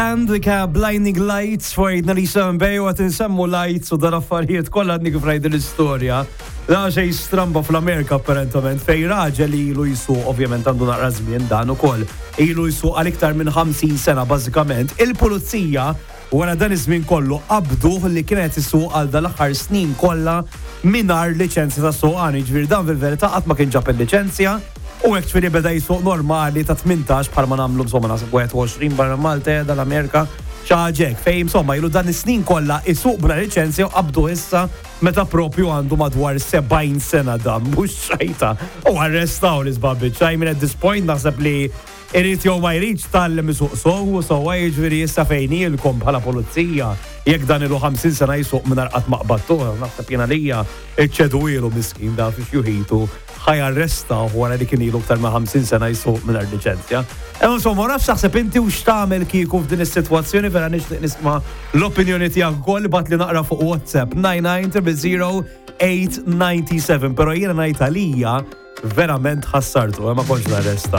And blinding lights fojtna li sambej u għat nsemmu lights u dar affarijiet kollha għadni kif rajt l-istorja. Da xej stramba fl-Amerika apparentament fej raġel ilu jisu, ovvjament għandu naqra żmien dan ukoll, ilu jisu għal iktar minn 50 sena bażikament. Il-pulizija wara dan iż-żmien kollu qabdu li kienet isuq għal dal-aħħar snin kollha mingħajr liċenzja ta' suqani, ġifieri dan fil-verità qatt ma kien ġab il-liċenzja. U actually beda jisuq normali ta' 18 bħalma nagħmlu insomma nasib 21 barra Malta dal-Amerika xaġek fejn insomma ilu dan is-snin kollha isuq bla liċenzja u qabdu issa meta propju għandu madwar 70 sena dan mhux xajta. U arrestaw l-isbabbi ċajmin at this point naħseb li irrit jew ma jridx tal-lem isuq sow jiġifieri issa fejn ilkom bħala pulizija jekk dan ilu 50 sena jisuq mingħajr qatt ma qbadtu naħseb jiena lija iċċedu ilu miskin da fiex juħitu ħajarresta wara li kien ilu aktar ma' 50 sena jisuq mingħajr liċenzja. Insomma, nafx taħseb inti u x'tagħmel kieku f'din is-sitwazzjoni vera nixtieq nisma' l-opinjoni tiegħek ukoll bat li naqra fuq WhatsApp 99 897 però jiena ngħid għalija verament ħassartu ma kontx narresta.